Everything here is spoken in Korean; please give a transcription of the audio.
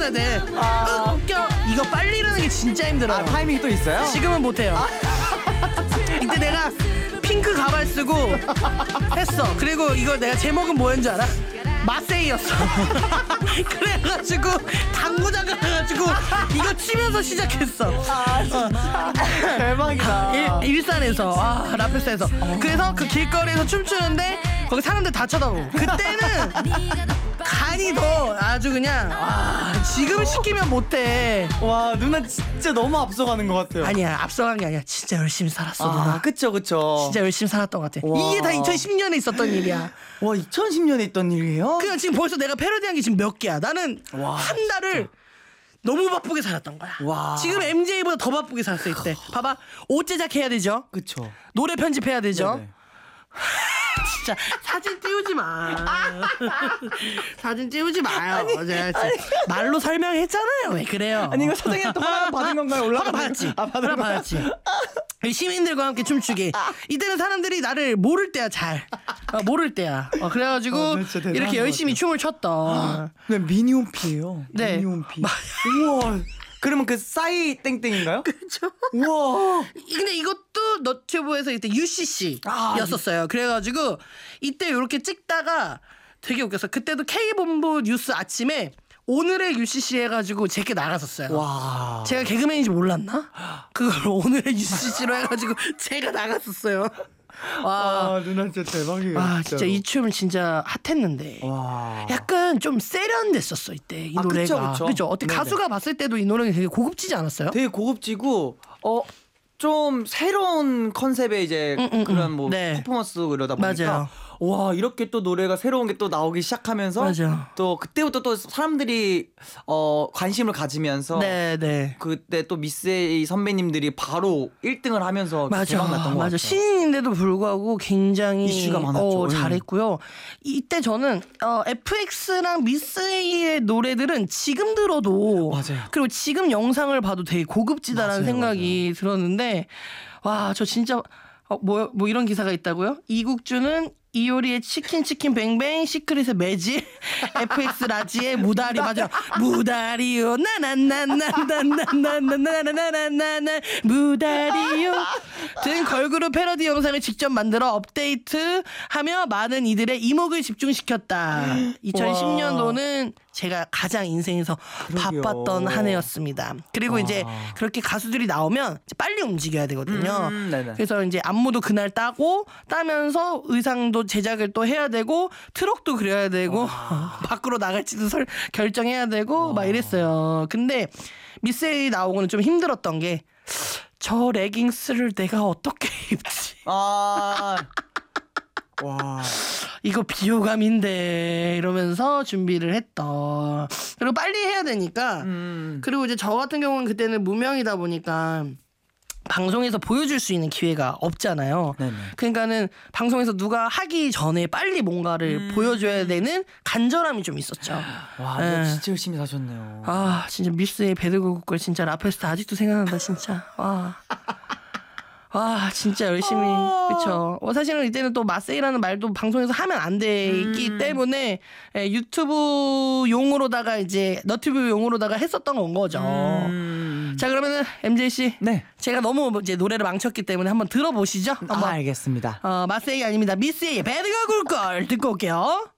있어야 돼. 웃겨. 이거 빨리 이러는 게 진짜 힘들어. 타이밍이 또 있어요? 지금은 못해요. 이때 내가 핑크 가발 쓰고 했어. 그리고 이거 내가 제목은 뭐였는지 알아? 마세이였어. 그래가지고 당구장 가가지고 이거 치면서 시작했어. 대박이다. 일산에서 라페스에서. 그래서 그 길거리에서 춤추는데 거기 사람들 다 쳐다보고. 그때는 간이 더 아주 그냥 지금 시키면 못해. 와, 누나 진짜 너무 앞서가는 것 같아요. 아니야, 앞서간 게 아니야. 진짜 열심히 살았어 누나. 그쵸. 진짜 열심히 살았던 것 같아. 와. 이게 다 2010년에 있었던 일이야. 와, 2010년에 있던 일이에요? 그러니까 지금 벌써 내가 패러디한 게 지금 몇 개야. 나는 한 달을 너무 바쁘게 살았던 거야. 와. 지금 MJ보다 더 바쁘게 살았어 이때. 봐봐, 옷 제작해야 되죠. 그쵸. 노래 편집해야 되죠. 네네. 진짜 사진 띄우지 마. 사진 띄우지 마요. 제가 말로 설명했잖아요. 왜 그래요? 아니, 이거 사장님한테 허락 받은 건가요? 허락 받았지. 허락 받았지. 시민들과 함께 춤추기. 이때는 사람들이 나를 모를 때야. 잘 모를 때야. 그래가지고 이렇게 열심히 춤을 췄던. 네, 미니홈피예요. 네. 미니홈피. 우와. 그러면 그 싸이 땡땡인가요? 그렇죠. 우와. 근데 이것도 너튜브에서 이때 UCC였었어요. 그래가지고 이때 이렇게 찍다가 되게 웃겼어. 그때도 K본부 뉴스 아침에 오늘의 UCC 해가지고 제게 나갔었어요. 와. 제가 개그맨인지 몰랐나? 그걸 오늘의 UCC로 해가지고 제가 나갔었어요. 와, 누나 진짜 대박이에요. 진짜 이 춤은 진짜 핫했는데. 와. 약간 좀 세련됐었어 이때 이 노래가. 그죠? 어떻게 네네. 가수가 봤을 때도 이 노래가 되게 고급지지 않았어요? 되게 고급지고 좀 새로운 컨셉의 이제 그런 뭐 네. 퍼포먼스 그러다 보니까 맞아요. 와, 이렇게 또 노래가 새로운 게 또 나오기 시작하면서 맞아. 또 그때부터 또 사람들이 관심을 가지면서 네. 그때 또 미스에이 선배님들이 바로 1등을 하면서 대박 났던 것 같아요. 신인인데도 불구하고 굉장히 이슈가 많았죠. 잘했고요. 이때 저는 FX랑 미스에이의 노래들은 지금 들어도 맞아요. 그리고 지금 영상을 봐도 되게 고급지다라는 맞아요, 생각이 들었는데 와, 저 진짜 뭐 이런 기사가 있다고요? 이국주는 이효리의 치킨 뱅뱅, 시크릿의 매질, FX 라지의 무다리. 맞아. 무다리요 나나나나나나나나나나나나나 무다리요 등 걸그룹 패러디 영상을 직접 만들어 업데이트하며 많은 이들의 이목을 집중시켰다. 2010년도는 제가 가장 인생에서 바빴던 한 해였습니다. 그리고 이제 그렇게 가수들이 나오면 이제 빨리 움직여야 되거든요. 그래서 이제 안무도 그날 따면서 의상도 제작을 또 해야 되고 트럭도 그려야 되고 밖으로 나갈지도 결정해야 되고 막 이랬어요. 근데 미스에이 나오고는 좀 힘들었던 게 저 레깅스를 내가 어떻게 입지? 와. 이거 비호감인데 이러면서 준비를 했던. 그리고 빨리 해야 되니까. 그리고 이제 저 같은 경우는 그때는 무명이다 보니까 방송에서 보여줄 수 있는 기회가 없잖아요. 네네. 그러니까는 방송에서 누가 하기 전에 빨리 뭔가를 보여줘야 되는 간절함이 좀 있었죠. 와, 진짜 열심히 사셨네요. 진짜 미스의 배드고국걸 진짜 라페스타 아직도 생각난다 진짜. 진짜 열심히. 그쵸. 사실은 이때는 또 마세이라는 말도 방송에서 하면 안 되기 때문에 유튜브 용으로다가 이제 너튜브 용으로다가 했었던 건 거죠. 자, 그러면은 MJ 씨, 네. 제가 너무 이제 노래를 망쳤기 때문에 한번 들어보시죠. 한번. 알겠습니다. 마세이 아닙니다. 미스의 배드가 굴걸 듣고 올게요.